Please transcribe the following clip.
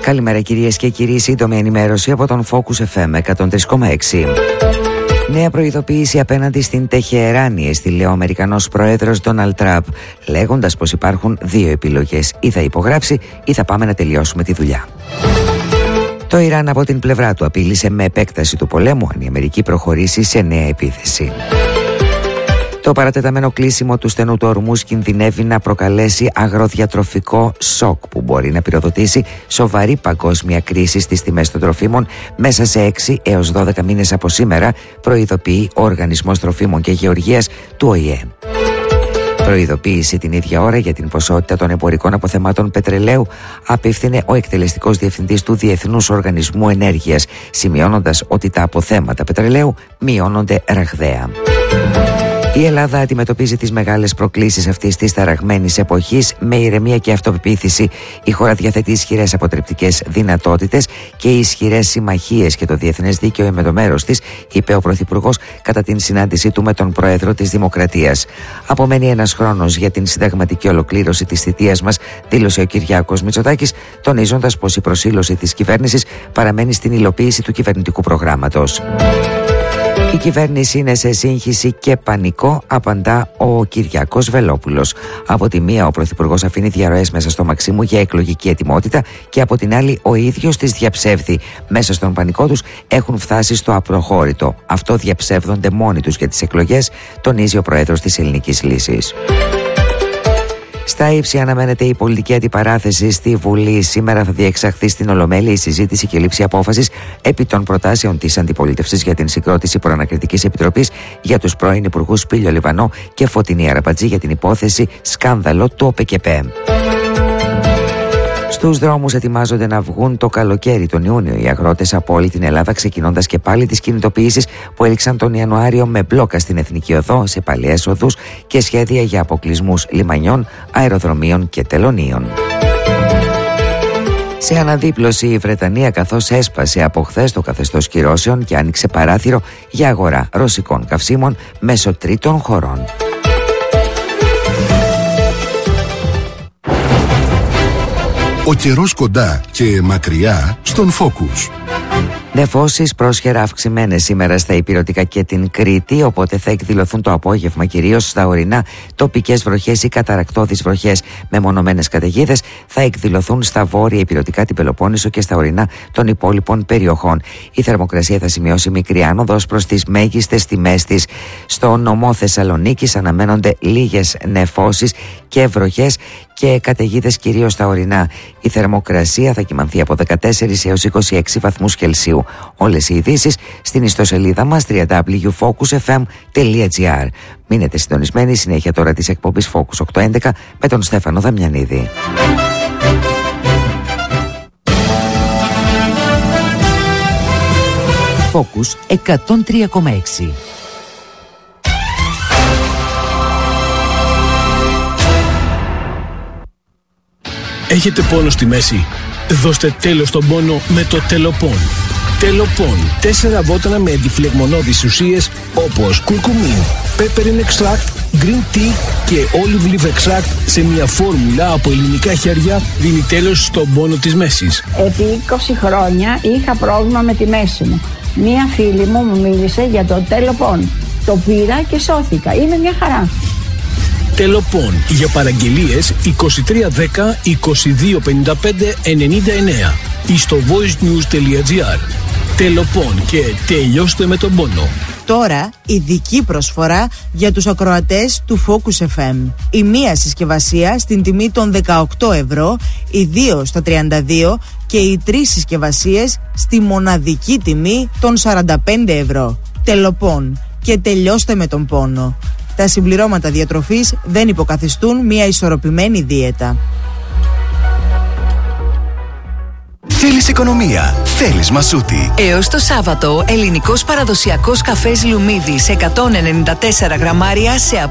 Καλημέρα κυρίες και κύριοι, σύντομη ενημέρωση από τον Focus FM 103,6. Νέα προειδοποίηση απέναντι στην Τεχεράνη έστειλε ο Αμερικανός πρόεδρος Ντόναλντ Τραμπ, λέγοντας πως υπάρχουν δύο επιλογές: ή θα υπογράψει ή θα πάμε να τελειώσουμε τη δουλειά. Το Ιράν από την πλευρά του απείλησε με επέκταση του πολέμου αν η Αμερική προχωρήσει σε νέα επίθεση. Το παρατεταμένο κλείσιμο του στενού του Ορμούζ κινδυνεύει να προκαλέσει αγροδιατροφικό σοκ που μπορεί να πυροδοτήσει σοβαρή παγκόσμια κρίση στις τιμές των τροφίμων μέσα σε 6 έως 12 μήνες από σήμερα, προειδοποιεί ο Οργανισμός Τροφίμων και Γεωργίας του ΟΗΕ. Προειδοποίηση την ίδια ώρα για την ποσότητα των εμπορικών αποθεμάτων πετρελαίου απίφθινε ο εκτελεστικός διευθυντής του Διεθνούς Οργανισμού Ενέργειας, σημειώνοντας ότι τα αποθέματα πετρελαίου μειώνονται ραγδαία. Η Ελλάδα αντιμετωπίζει τις μεγάλες προκλήσεις αυτής της ταραγμένης εποχής με ηρεμία και αυτοπεποίθηση. Η χώρα διαθέτει ισχυρές αποτρεπτικές δυνατότητες και ισχυρές συμμαχίες και το διεθνές δίκαιο είναι το μέρος της, είπε ο Πρωθυπουργός κατά την συνάντησή του με τον Πρόεδρο της Δημοκρατίας. Απομένει ένας χρόνος για την συνταγματική ολοκλήρωση της θητείας μας, δήλωσε ο Κυριάκος Μητσοτάκης, τονίζοντας πως η προσήλωση της κυβέρνησης παραμένει στην υλοποίηση του κυβερνητικού προγράμματος. Η κυβέρνηση είναι σε σύγχυση και πανικό, απαντά ο Κυριάκος Βελόπουλος. Από τη μία, ο Πρωθυπουργός αφήνει διαρροές μέσα στο Μαξίμου για εκλογική ετοιμότητα και από την άλλη, ο ίδιος τις διαψεύδει. Μέσα στον πανικό τους έχουν φτάσει στο απροχώρητο. Αυτό διαψεύδονται μόνοι τους για τις εκλογές, τονίζει ο Πρόεδρος της Ελληνικής Λύσης. Στα ύψη αναμένεται η πολιτική αντιπαράθεση στη Βουλή. Σήμερα θα διεξαχθεί στην Ολομέλεια η συζήτηση και λήψη απόφασης επί των προτάσεων της αντιπολίτευσης για την συγκρότηση προανακριτικής επιτροπής για τους πρώην υπουργούς Σπύλιο Λιβανό και Φωτεινή Αραπατζή για την υπόθεση σκάνδαλο του ΟΠΕΚΕΠΕ. Στους δρόμους ετοιμάζονται να βγουν το καλοκαίρι, τον Ιούνιο, οι αγρότες από όλη την Ελλάδα, ξεκινώντας και πάλι τις κινητοποιήσεις που έληξαν τον Ιανουάριο με μπλόκα στην Εθνική Οδό, σε παλιές οδούς και σχέδια για αποκλεισμούς λιμανιών, αεροδρομίων και τελωνίων. Σε αναδίπλωση η Βρετανία, καθώς έσπασε από χθες το καθεστώς κυρώσεων και άνοιξε παράθυρο για αγορά ρωσικών καυσίμων μέσω τρίτων χωρών. Ο καιρός κοντά και μακριά στον Focus. Νεφώσεις πρόσχερα αυξημένες σήμερα στα ηπειρωτικά και την Κρήτη, οπότε θα εκδηλωθούν το απόγευμα κυρίως στα ορεινά. Τοπικές βροχές ή καταρρακτώδεις βροχές με μονομένες καταιγίδες θα εκδηλωθούν στα βόρεια ηπειρωτικά, την Πελοπόννησο και στα ορεινά των υπόλοιπων περιοχών. Η θερμοκρασία θα σημειώσει μικρή άνοδο προς τις μέγιστες τιμές της. Στο νομό Θεσσαλονίκης αναμένονται λίγες νεφώσεις και βροχές και καταιγίδες κυρίως στα ορεινά. Η θερμοκρασία θα κυμανθεί από 14 έως 26 βαθμούς Κελσίου. Όλες οι ειδήσεις στην ιστοσελίδα μας www.focusfm.gr. Μείνετε συντονισμένοι, συνέχεια τώρα της εκπομπής Focus 811 με τον Στέφανο Δαμιανίδη. Focus 103,6. Έχετε πόνο στη μέση? Δώστε τέλος στον πόνο με το Τελοπών. Τελοπών. 4 βότανα με αντιφλεγμονώδεις ουσίες όπως κουρκουμίν, peppermint extract, green tea και olive leaf extract σε μια φόρμουλα από ελληνικά χέρια δίνει τέλος στον πόνο της μέσης. Επί 20 χρόνια είχα πρόβλημα με τη μέση μου. Μία φίλη μου μίλησε για το Τελοπών. Το πήρα και σώθηκα. Είναι μια χαρά. Τελοπών. Για παραγγελίες 2310 2255 99 ή στο voicenews.gr. Τελοπών και τελειώστε με τον πόνο. Τώρα ειδική προσφορά για τους ακροατές του Focus FM. Η μία συσκευασία στην τιμή των 18 ευρώ, οι 2 στα 32 και οι 3 συσκευασίες στη μοναδική τιμή των 45 ευρώ. Τελοπών και τελειώστε με τον πόνο. Τα συμπληρώματα διατροφής δεν υποκαθιστούν μια ισορροπημένη δίαιτα. Θέλεις οικονομία, θέλεις Μασούτη. Έως το Σάββατο, ελληνικός παραδοσιακός καφές Λουμίδης 194 γραμμάρια σε